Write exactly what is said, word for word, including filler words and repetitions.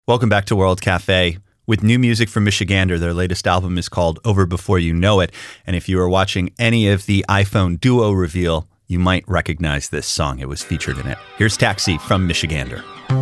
Welcome back to World Cafe with new music from Michigander. Their latest album is called Over Before You Know It. And if you were watching any of the iPhone Duo reveal, you might recognize this song. It was featured in it. Here's Taxi from Michigander.